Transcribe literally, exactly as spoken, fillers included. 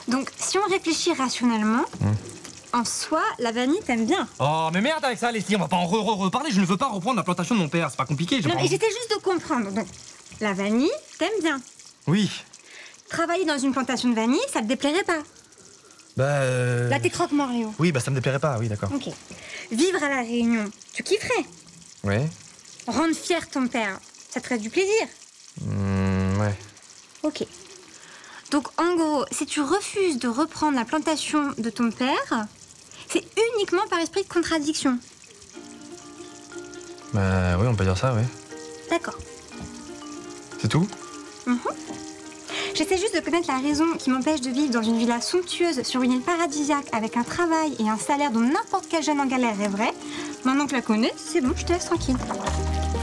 Donc, si on réfléchit rationnellement, Mmh. en soi, la vanille t'aime bien. Oh, mais merde avec ça, Leslie, on va pas en re-re-reparler. Je ne veux pas reprendre la plantation de mon père, c'est pas compliqué. j'ai Non, pas mais envie. j'étais juste de comprendre. Donc, la vanille t'aime bien. Oui. Travailler dans une plantation de vanille, ça te déplairait pas. Bah. Euh... Là, t'es croque-mort, Léo. Oui, bah ça me déplairait pas, oui, d'accord. Ok. Vivre à La Réunion, tu kifferais. Ouais. Rendre fier ton père, ça te ferait du plaisir. Mmh, ouais. Ok. Donc, en gros, si tu refuses de reprendre la plantation de ton père, c'est uniquement par esprit de contradiction. Bah oui, on peut dire ça, ouais. D'accord. C'est tout? Mhm. J'essaie juste de connaître la raison qui m'empêche de vivre dans une villa somptueuse sur une île paradisiaque avec un travail et un salaire dont n'importe quel jeune en galère rêverait. Maintenant que je la connais, c'est bon, je te laisse tranquille.